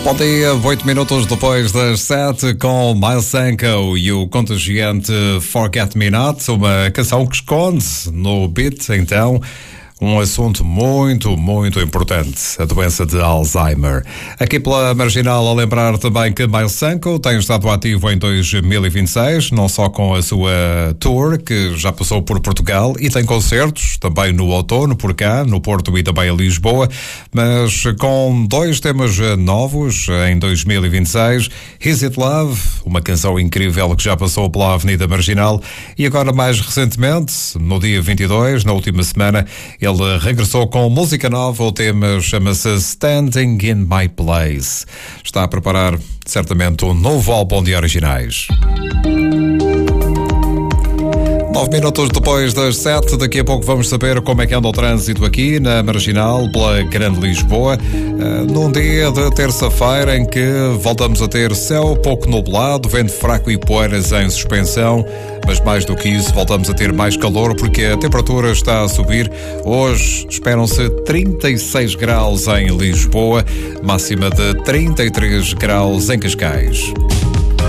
Bom dia, 8 minutos depois das 7, com Miles Sanko e o contagiante Forget Me Not, uma canção que esconde no beat, então, um assunto muito importante, a doença de Alzheimer. Aqui pela Marginal, a lembrar também que Miles Sanko tem estado ativo em 2026, não só com a sua tour, que já passou por Portugal, e tem concertos também no outono, por cá, no Porto e também em Lisboa, mas com 2 temas novos em 2026, Is It Love, uma canção incrível que já passou pela Avenida Marginal, e agora mais recentemente, no dia 22, na última semana, ele regressou com música nova. O tema chama-se Standing in My Place. Está a preparar certamente um novo álbum de originais. 9 minutos depois das 7, daqui a pouco vamos saber como é que anda o trânsito aqui na Marginal, pela Grande Lisboa, num dia de terça-feira em que voltamos a ter céu pouco nublado, vento fraco e poeiras em suspensão, mas mais do que isso voltamos a ter mais calor porque a temperatura está a subir. Hoje esperam-se 36 graus em Lisboa, máxima de 33 graus em Cascais.